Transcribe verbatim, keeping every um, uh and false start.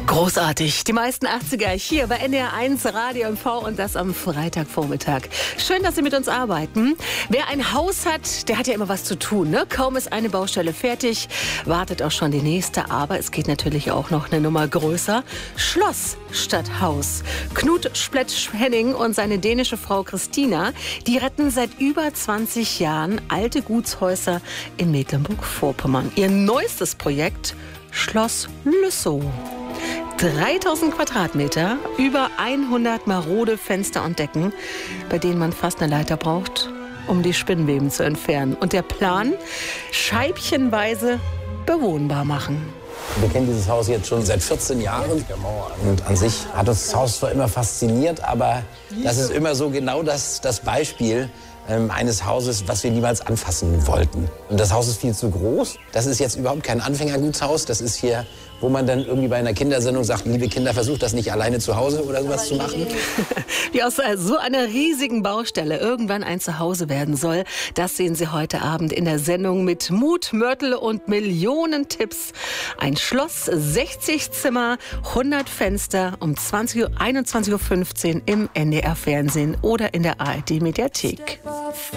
Großartig. Die meisten achtziger hier bei N D R eins Radio M V und das am Freitagvormittag. Schön, dass Sie mit uns arbeiten. Wer ein Haus hat, der hat ja immer was zu tun, ne? Kaum ist eine Baustelle fertig, wartet auch schon die nächste. Aber es geht natürlich auch noch eine Nummer größer. Schloss statt Haus. Knut Spletsch-Henning und seine dänische Frau Christina, die retten seit über zwanzig Jahren alte Gutshäuser in Mecklenburg-Vorpommern. Ihr neuestes Projekt: Schloss Lüssow. dreitausend Quadratmeter, über hundert marode Fenster und Decken, bei denen man fast eine Leiter braucht, um die Spinnweben zu entfernen. Und der Plan: scheibchenweise bewohnbar machen. Wir kennen dieses Haus jetzt schon seit vierzehn Jahren. Und an sich hat uns das Haus zwar immer fasziniert, aber das ist immer so genau das, das Beispiel ähm, eines Hauses, was wir niemals anfassen wollten. Und das Haus ist viel zu groß. Das ist jetzt überhaupt kein Anfängergutshaus. Das ist hier, wo man dann irgendwie bei einer Kindersendung sagt, liebe Kinder, versucht das nicht alleine zu Hause oder sowas zu machen. Wie aus so einer riesigen Baustelle irgendwann ein Zuhause werden soll, das sehen Sie heute Abend in der Sendung mit Mut, Mörtel und Millionen Tipps. Ein Schloss, sechzig Zimmer, hundert Fenster um einundzwanzig Uhr fünfzehn im N D R Fernsehen oder in der A R D Mediathek.